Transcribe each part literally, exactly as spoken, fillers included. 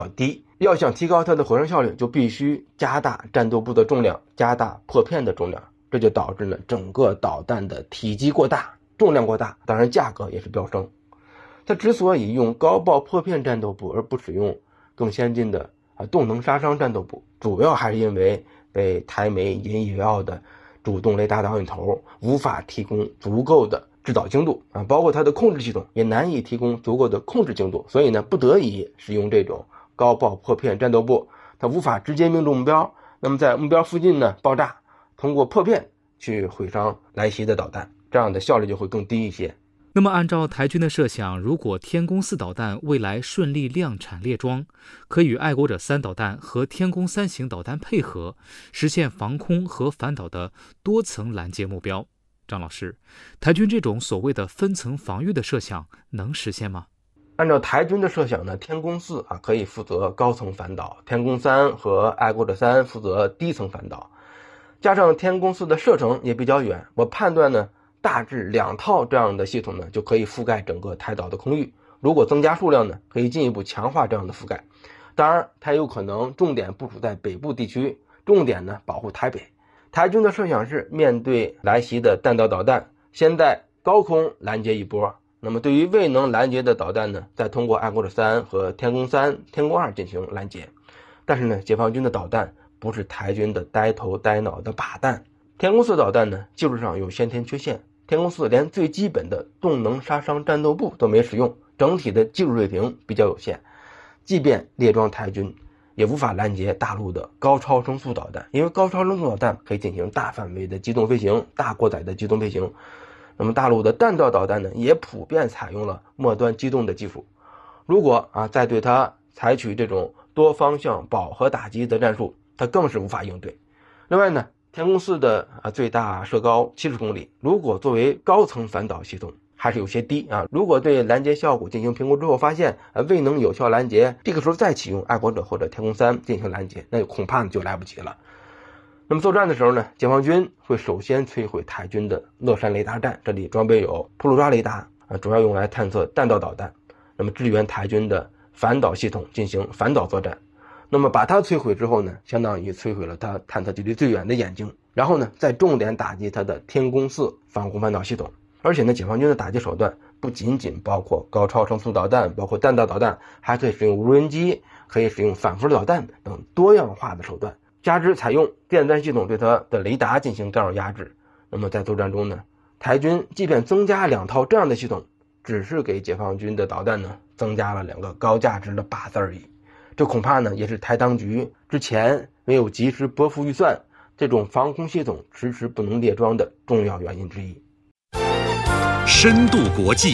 低。要想提高它的火伤效率，就必须加大战斗部的重量，加大破片的重量，这就导致了整个导弹的体积过大，重量过大，当然价格也是飙升。它之所以用高爆破片战斗部而不使用更先进的啊动能杀伤战斗部，主要还是因为被台媒引以为傲的主动雷达导引头无法提供足够的制导精度啊，包括它的控制系统也难以提供足够的控制精度，所以呢，不得已使用这种高爆破片战斗部，它无法直接命中目标，那么在目标附近呢爆炸，通过破片去毁伤来袭的导弹，这样的效率就会更低一些。 那么按照台军的设想，如果天宫四导弹未来顺利量产列装，可与爱国者三导弹和天宫三型导弹配合，实现防空和反导的多层拦截目标。张老师，台军这种所谓的分层防御的设想能实现吗？ 按照台军的设想呢，天宫四啊可以负责高层反导，天宫三和爱国者三负责低层反导。加上天宫四的射程也比较远，我判断呢，大致两套这样的系统呢就可以覆盖整个台岛的空域。如果增加数量呢，可以进一步强化这样的覆盖。当然，它有可能重点部署在北部地区，重点呢保护台北。台军的设想是面对来袭的弹道导弹，先在高空拦截一波。那么对于未能拦截的导弹呢，再通过爱国者三和天宫三、天宫二进行拦截。但是呢，解放军的导弹不是台军的呆头呆脑的靶弹。天宫四导弹呢，技术上有先天缺陷，天宫四连最基本的动能杀伤战斗部都没使用，整体的技术水平比较有限。即便列装台军，也无法拦截大陆的高超声速导弹，因为高超声速导弹可以进行大范围的机动飞行、大过载的机动飞行。那么大陆的弹道导弹呢，也普遍采用了末端机动的技术。如果啊再对它采取这种多方向饱和打击的战术，它更是无法应对。另外呢，天宫四的啊最大射高七十公里，如果作为高层反导系统还是有些低啊。如果对拦截效果进行评估之后发现啊未能有效拦截，这个时候再启用爱国者或者天宫三进行拦截，那恐怕就来不及了。那么作战的时候呢，解放军会首先摧毁台军的乐山雷达站，这里装备有普鲁抓雷达啊，主要用来探测弹道导弹，那么支援台军的反导系统进行反导作战。那么把它摧毁之后呢，相当于摧毁了它探测距离最远的眼睛，然后呢再重点打击它的天宫四防空反导系统。而且呢，解放军的打击手段不仅仅包括高超声速导弹，包括弹道导弹，还可以使用无人机，可以使用反辐射导弹等多样化的手段，加之采用电子战系统对它的雷达进行干扰压制。那么在作战中呢，台军即便增加两套这样的系统，只是给解放军的导弹呢增加了两个高价值的靶子而已。这恐怕呢也是台当局之前没有及时拨付预算，这种防空系统迟迟不能列装的重要原因之一。 深度国际，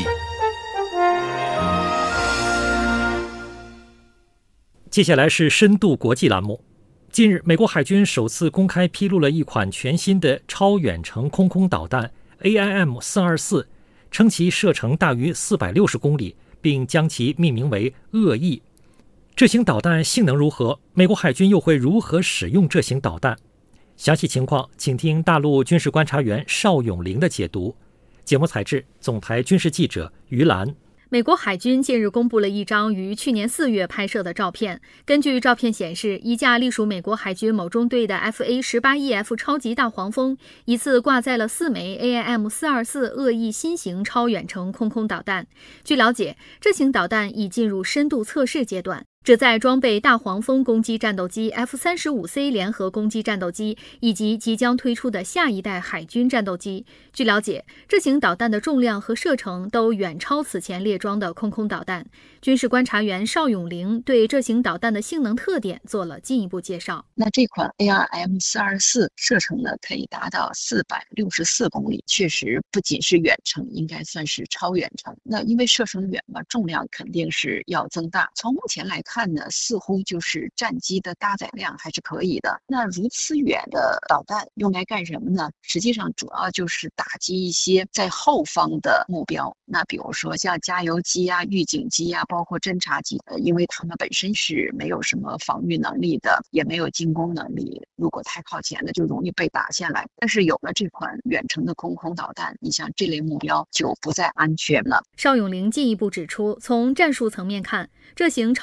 接下来是深度国际栏目。近日，美国海军首次公开披露了一款全新的超远程空空导弹 A I M 四二四，称其射程大于四百六十公里，并将其命名为恶意。这型导弹性能如何？美国海军又会如何使用这型导弹？详细情况请听大陆军事观察员邵永玲的解读。节目采制总台军事记者于兰。 美国海军近日公布了一张于去年四月拍摄的照片。根据照片显示，一架隶属美国海军某中队的 F A 十八 E F 超级大黄蜂一次挂载了四枚 A I M 四二四恶意新型超远程空空导弹。据了解，这型导弹已进入深度测试阶段，旨在装备大黄蜂攻击战斗机 F 三十五 C 联合攻击战斗机以及即将推出的下一代海军战斗机。据了解，这型导弹的重量和射程都远超此前列装的空空导弹。军事观察员邵永玲对这型导弹的性能特点做了进一步介绍。 那这款 A I M 四二四射程呢可以达到四百六十四公里，确实不仅是远程，应该算是超远程。那因为射程远嘛，重量肯定是要增大。从目前来看呢，似乎就是战机的搭载量还是可以的。那如此远的导弹用来干什么呢？实际上主要就是打击一些在后方的目标。那比如说像加油机啊、预警机啊，包括侦察机，呃，因为他们本身是没有什么防御能力的，也没有进攻能力，如果太靠前了就容易被打下来。但是有了这款远程的空空导弹，你像这类目标就不再安全了。 邵永玲进一步指出，从战术层面看，这型超长程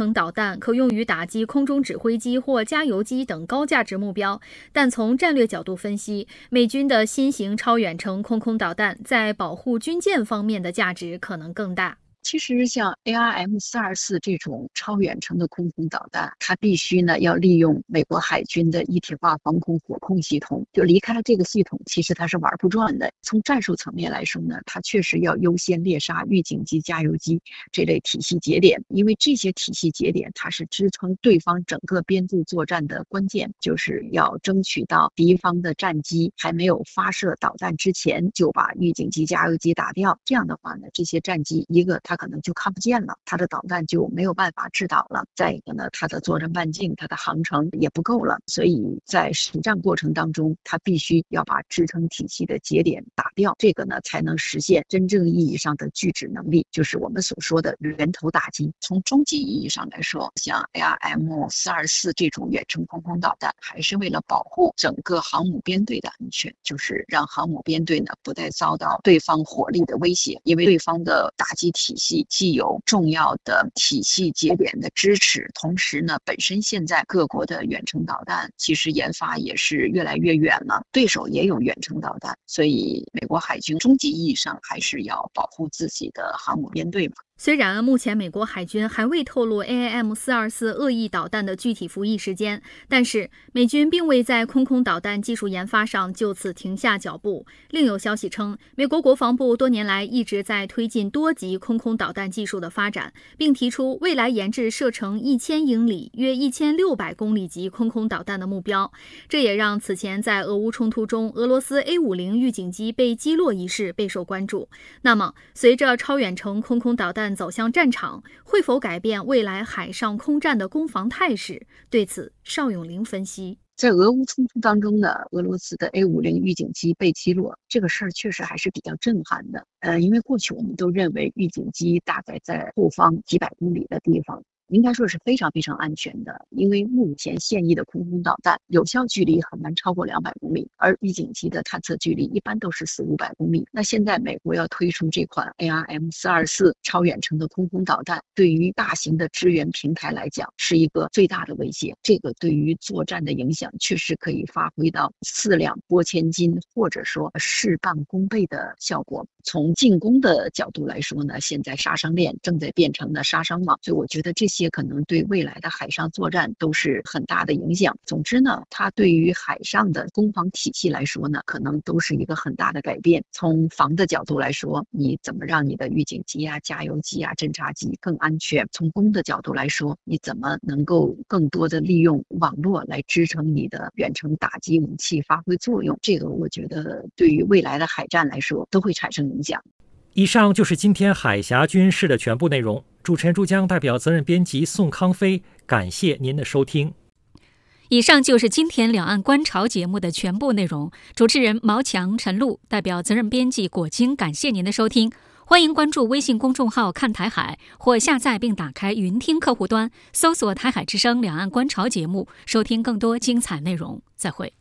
型导弹可用于打击空中指挥机或加油机等高价值目标，但从战略角度分析，美军的新型超远程空空导弹在保护军舰方面的价值可能更大。 其实像 A R M 四二四这种超远程的空空导弹，它必须呢要利用美国海军的一体化防空火控系统，就离开了这个系统，其实它是玩不转的。从战术层面来说呢，它确实要优先猎杀预警机、加油机这类体系节点，因为这些体系节点它是支撑对方整个编队作战的关键，就是要争取到敌方的战机还没有发射导弹之前就把预警机、加油机打掉。这样的话呢，这些战机一个它可能就看不见了，它的导弹就没有办法制导了。再一个呢，它的作战半径、它的航程也不够了，所以在实战过程当中，它必须要把支撑体系的节点打掉，这个呢才能实现真正意义上的拒止能力，就是我们所说的源头打击。从终极意义上来说，像 A R M 四二四这种远程空空导弹，还是为了保护整个航母编队的安全，就是让航母编队呢不再遭到对方火力的威胁，因为对方的打击体系既有重要的体系节点的支持，同时呢，本身现在各国的远程导弹其实研发也是越来越远了，对手也有远程导弹，所以美国海军终极意义上还是要保护自己的航母编队嘛。 虽然目前美国海军还未透露 A I M 四二四恶意导弹的具体服役时间，但是美军并未在空空导弹技术研发上就此停下脚步。另有消息称，美国国防部多年来一直在推进多级空空导弹技术的发展，并提出未来研制射程一千英里约一千六百公里级空空导弹的目标。这也让此前在俄乌冲突中俄罗斯 A 五十 预警机被击落一事备受关注。那么，随着超远程空空导弹走向战场，会否改变未来海上空战的攻防态势？对此，邵永林分析， 在俄乌冲突当中呢，俄罗斯的 A 五十 预警机被击落，这个事儿确实还是比较震撼的。呃，因为过去我们都认为预警机大概在后方几百公里的地方，应该说是非常非常安全的，因为目前现役的空空导弹有效距离很难超过两百公里，而预警机的探测距离一般都是四五百公里。那现在美国要推出这款 A R M 四二四超远程的空空导弹，对于大型的支援平台来讲是一个最大的威胁。这个对于作战的影响确实可以发挥到四两拨千斤，或者说事半功倍的效果。从进攻的角度来说呢，现在杀伤链正在变成了杀伤网，所以我觉得这些可能对未来的海上作战都是很大的影响。总之呢，它对于海上的攻防体系来说呢，可能都是一个很大的改变。从防的角度来说，你怎么让你的预警机啊、加油机啊、侦察机更安全；从攻的角度来说，你怎么能够更多的利用网络来支撑你的远程打击武器发挥作用。这个我觉得对于未来的海战来说都会产生影响。 以上就是今天海峡军事的全部内容。主持人朱江代表责任编辑宋康飞，感谢您的收听。 以上就是今天两岸观潮节目的全部内容。主持人毛强、陈露代表责任编辑果金，感谢您的收听。欢迎关注微信公众号看台海，或下载并打开云听客户端，搜索台海之声两岸观潮节目，收听更多精彩内容。再会。